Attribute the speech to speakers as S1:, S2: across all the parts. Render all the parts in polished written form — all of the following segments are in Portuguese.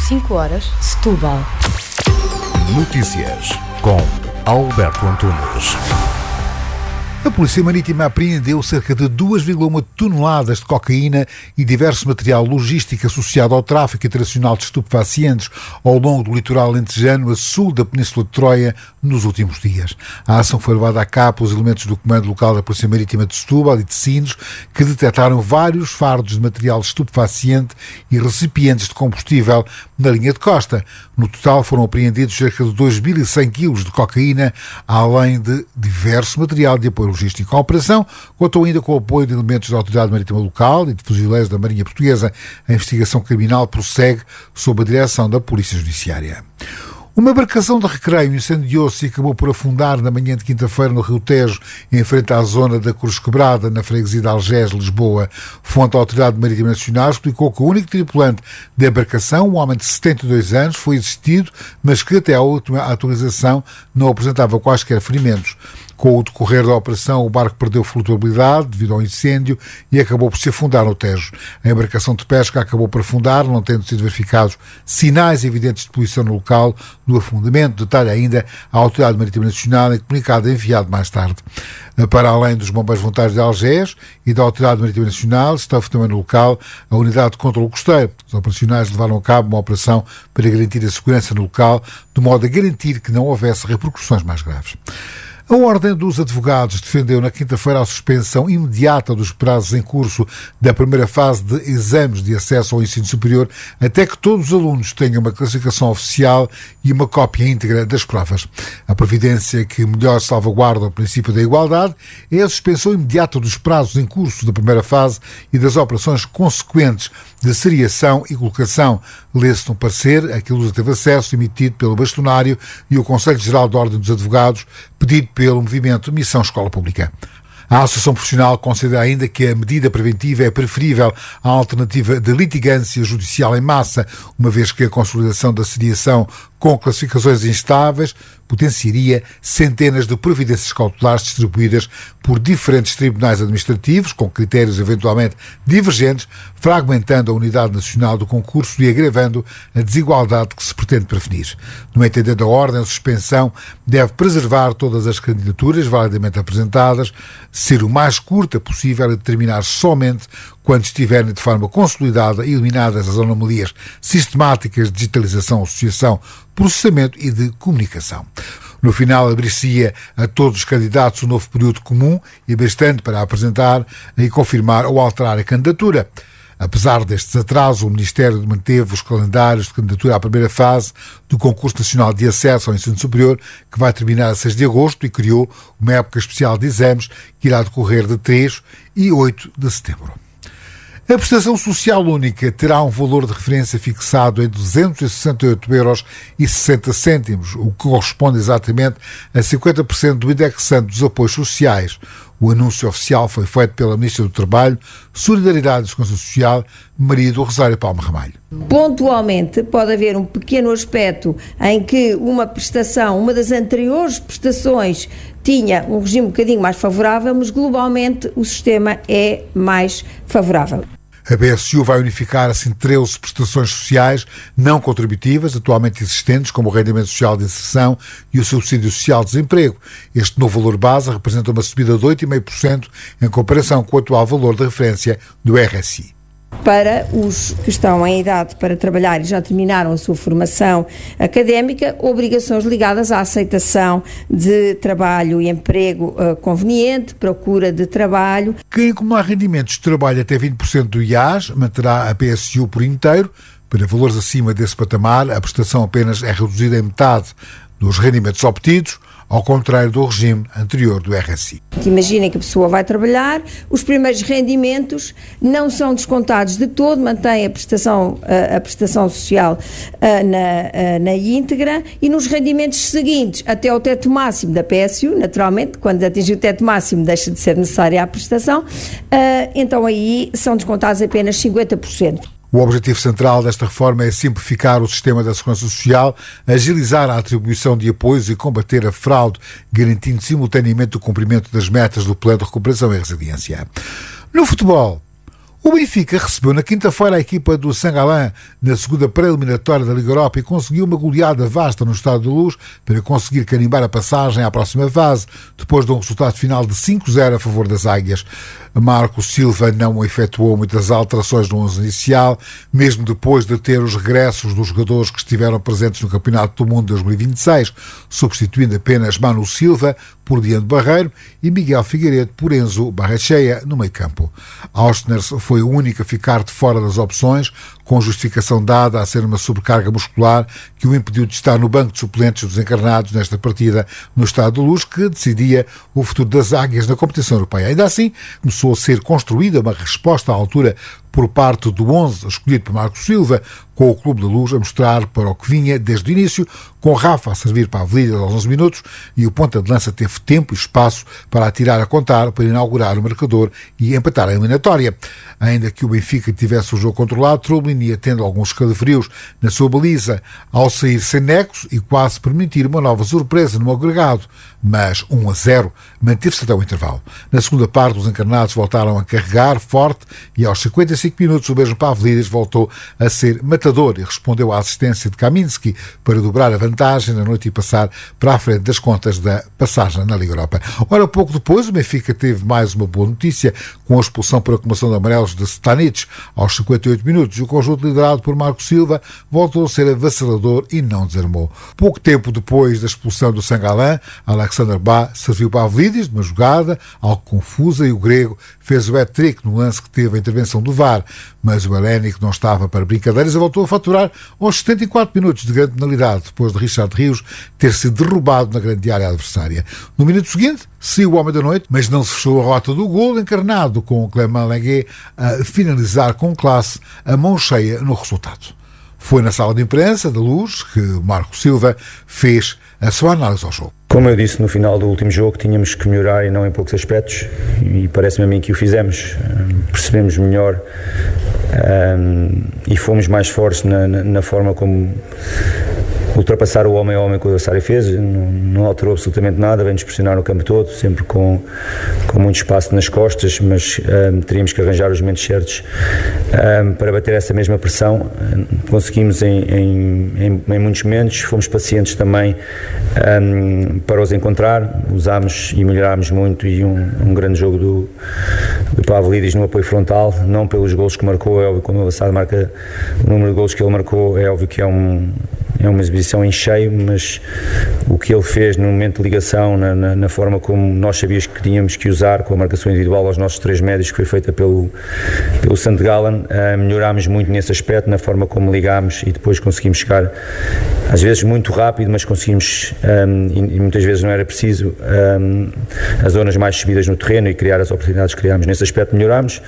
S1: 5 horas, Setúbal.
S2: Notícias com Alberto Antunes.
S3: A Polícia Marítima apreendeu cerca de 2,1 toneladas de cocaína e diverso material logístico associado ao tráfico internacional de estupefacientes ao longo do litoral alentejano a sul da Península de Troia nos últimos dias. A ação foi levada a cabo pelos elementos do Comando Local da Polícia Marítima de Setúbal e de Sines, que detectaram vários fardos de material estupefaciente e recipientes de combustível na linha de costa. No total foram apreendidos cerca de 2.100 quilos de cocaína, além de diverso material de apoio logístico. A operação contou ainda com o apoio de elementos da Autoridade Marítima Local e de fuzileiros da Marinha Portuguesa. A investigação criminal prossegue sob a direção da Polícia Judiciária. Uma embarcação de recreio incendiou-se e acabou por afundar na manhã de quinta-feira no Rio Tejo, em frente à zona da Cruz Quebrada, na freguesia de Algés, Lisboa. Fonte da Autoridade Marítima Nacional explicou que o único tripulante da embarcação, um homem de 72 anos, foi assistido, mas que até à última atualização não apresentava quaisquer ferimentos. Com o decorrer da operação, o barco perdeu flutuabilidade devido ao incêndio e acabou por se afundar no Tejo. A embarcação de pesca acabou por afundar, não tendo sido verificados sinais evidentes de poluição no local do afundamento. Detalha ainda a Autoridade Marítima Nacional em comunicado enviado mais tarde. Para além dos bombeiros voluntários de Algés e da Autoridade Marítima Nacional, esteve também no local a Unidade de Controlo Costeiro. Os operacionais levaram a cabo uma operação para garantir a segurança no local, de modo a garantir que não houvesse repercussões mais graves. A Ordem dos Advogados defendeu na quinta-feira a suspensão imediata dos prazos em curso da primeira fase de exames de acesso ao ensino superior até que todos os alunos tenham uma classificação oficial e uma cópia íntegra das provas. A providência que melhor salvaguarda o princípio da igualdade é a suspensão imediata dos prazos em curso da primeira fase e das operações consequentes de seriação e colocação. Lê-se no parecer a que a Lusa teve acesso, emitido pelo Bastonário e o Conselho Geral da Ordem dos Advogados, pedido pelo movimento Missão Escola Pública. A Associação Profissional considera ainda que a medida preventiva é preferível à alternativa de litigância judicial em massa, uma vez que a consolidação da seriação com classificações instáveis potenciaria centenas de providências cautelares distribuídas por diferentes tribunais administrativos, com critérios eventualmente divergentes, fragmentando a unidade nacional do concurso e agravando a desigualdade que se pretende prevenir. No entender da Ordem, a suspensão deve preservar todas as candidaturas validamente apresentadas, ser o mais curta possível e determinar somente quando estiverem de forma consolidada e eliminadas as anomalias sistemáticas de digitalização, associação, processamento e de comunicação. No final, abrir-se-ia a todos os candidatos um novo período comum e bastante para apresentar e confirmar ou alterar a candidatura. Apesar destes atrasos, o Ministério manteve os calendários de candidatura à primeira fase do Concurso Nacional de Acesso ao Ensino Superior, que vai terminar a 6 de agosto, e criou uma época especial de exames que irá decorrer de 3 e 8 de setembro. A prestação social única terá um valor de referência fixado em 268,60 €, o que corresponde exatamente a 50% do indexante dos apoios sociais. O anúncio oficial foi feito pela Ministra do Trabalho, Solidariedade e Segurança Social, Maria do Rosário Palma Ramalho.
S4: Pontualmente pode haver um pequeno aspecto em que uma prestação, uma das anteriores prestações, tinha um regime um bocadinho mais favorável, mas globalmente o sistema é mais favorável.
S3: A PSU vai unificar assim 13 prestações sociais não contributivas atualmente existentes, como o Rendimento Social de Inserção e o Subsídio Social de Desemprego. Este novo valor base representa uma subida de 8,5% em comparação com o atual valor de referência do RSI.
S4: Para os que estão em idade para trabalhar e já terminaram a sua formação académica, obrigações ligadas à aceitação de trabalho e emprego conveniente, procura de trabalho.
S3: Quem acumular rendimentos de trabalho até 20% do IAS manterá a PSU por inteiro. Para valores acima desse patamar, a prestação apenas é reduzida em metade dos rendimentos obtidos, ao contrário do regime anterior do RSI.
S4: Imaginem que a pessoa vai trabalhar, os primeiros rendimentos não são descontados de todo, mantém a prestação social na íntegra, e nos rendimentos seguintes, até ao teto máximo da PSU, naturalmente, quando atingir o teto máximo deixa de ser necessária a prestação, então aí são descontados apenas 50%.
S3: O objetivo central desta reforma é simplificar o sistema da segurança social, agilizar a atribuição de apoios e combater a fraude, garantindo simultaneamente o cumprimento das metas do Plano de Recuperação e Resiliência. No futebol, O Benfica recebeu na quinta-feira a equipa do Saint-Gallen na segunda pré-eliminatória da Liga Europa e conseguiu uma goleada vasta no Estádio da Luz para conseguir carimbar a passagem à próxima fase, depois de um resultado final de 5-0 a favor das Águias. Marco Silva não efetuou muitas alterações no 11 inicial, mesmo depois de ter os regressos dos jogadores que estiveram presentes no Campeonato do Mundo 2026, substituindo apenas Manu Silva por Diante Barreiro e Miguel Figueiredo por Enzo Barrecheia no meio-campo. Austners foi o único a ficar de fora das opções, com justificação dada a ser uma sobrecarga muscular que o impediu de estar no banco de suplentes dos encarnados nesta partida no Estádio da Luz, que decidia o futuro das Águias na competição europeia. Ainda assim, começou a ser construída uma resposta à altura por parte do 11 escolhido por Marco Silva, com o Clube da Luz a mostrar para o que vinha desde o início, com Rafa a servir para a Avenida aos 11 minutos e o ponta de lança teve tempo e espaço para atirar a contar, para inaugurar o marcador e empatar a eliminatória. Ainda que o Benfica tivesse o jogo controlado, Troublin ia tendo alguns escalafrios na sua baliza ao sair sem nexo e quase permitir uma nova surpresa no agregado, mas 1-0 manteve-se até o intervalo. Na segunda parte, os encarnados voltaram a carregar forte e aos 55 minutos o mesmo Pavlidis voltou a ser matador e respondeu à assistência de Kaminski para dobrar a vantagem na noite e passar para a frente das contas da passagem na Liga Europa. Ora, pouco depois, o Benfica teve mais uma boa notícia com a expulsão por acumulação de amarelos de Stanic aos 58 minutos e o conjunto liderado por Marco Silva voltou a ser avassalador e não desarmou. Pouco tempo depois da expulsão do Saint-Gallen, Alexander Ba serviu para Pavlidis de uma jogada algo confusa e o grego fez o hat-trick no lance que teve a intervenção do VAR, mas o Helénico não estava para brincadeiras e voltou a faturar aos 74 minutos de grande penalidade, depois de Richard Rios ter sido derrubado na grande área adversária. No minuto seguinte, saiu o homem da noite, mas não se fechou a rota do golo, encarnado com o Clément Lenglet a finalizar com classe, a mão cheia no resultado. Foi na sala de imprensa da Luz que Marco Silva fez a sua análise ao jogo.
S1: Como eu disse no final do último jogo, tínhamos que melhorar e não em poucos aspectos, e parece-me a mim que o fizemos. Percebemos melhor e fomos mais fortes na forma como ultrapassar o homem a homem que o adversário fez. Não alterou absolutamente nada, veio-nos pressionar o campo todo, sempre com muito espaço nas costas, mas teríamos que arranjar os momentos certos para bater essa mesma pressão. Conseguimos em muitos momentos, fomos pacientes também para os encontrar, usámos e melhorámos muito, e um grande jogo do Pavlidis no apoio frontal, não pelos golos que marcou, é óbvio, quando o avançado marca o número de golos que ele marcou, é óbvio que é uma exibição em cheio, mas o que ele fez no momento de ligação, na forma como nós sabíamos que tínhamos que usar, com a marcação individual aos nossos três médios, que foi feita pelo Saint-Gallen, melhorámos muito nesse aspecto, na forma como ligámos, e depois conseguimos chegar, às vezes muito rápido, mas conseguimos, e muitas vezes não era preciso, as zonas mais subidas no terreno e criar as oportunidades que criámos. Nesse aspecto melhorámos.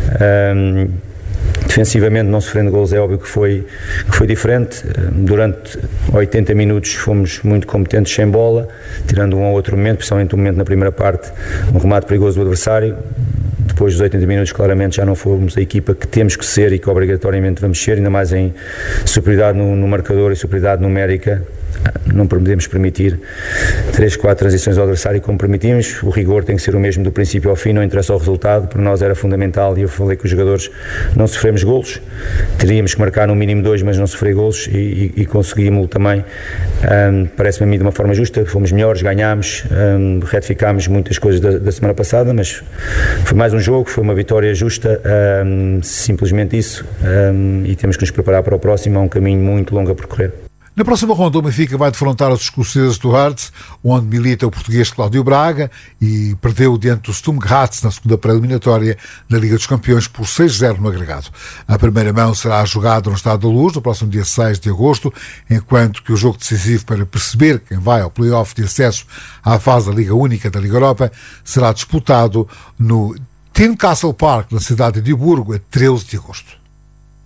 S1: Defensivamente, não sofrendo golos, é óbvio que foi diferente. Durante 80 minutos fomos muito competentes sem bola, tirando um ou outro momento, principalmente um momento na primeira parte, um remate perigoso do adversário. Depois dos 80 minutos, claramente já não fomos a equipa que temos que ser e que obrigatoriamente vamos ser, ainda mais em superioridade no marcador e superioridade numérica. Não podemos permitir 3-4 transições ao adversário como permitimos. O rigor tem que ser o mesmo do princípio ao fim, não interessa o resultado. Para nós era fundamental, e eu falei com os jogadores, não sofremos golos. Teríamos que marcar no mínimo 2, mas não sofrer golos, e conseguimos também. Parece-me a mim de uma forma justa, fomos melhores, ganhámos, retificámos muitas coisas da semana passada, mas foi mais um jogo, foi uma vitória justa, simplesmente isso, e temos que nos preparar para o próximo. Há um caminho muito longo a percorrer.
S3: Na próxima ronda, o Benfica vai defrontar os escoceses do Hearts, onde milita o português Cláudio Braga, e perdeu diante do Sturm Graz na segunda pré-eliminatória da Liga dos Campeões por 6-0 no agregado. A primeira mão será jogada no Estádio da Luz no próximo dia 6 de agosto, enquanto que o jogo decisivo para perceber quem vai ao play-off de acesso à fase da Liga Única da Liga Europa será disputado no Tynecastle Park, na cidade de Edimburgo, a 13 de agosto.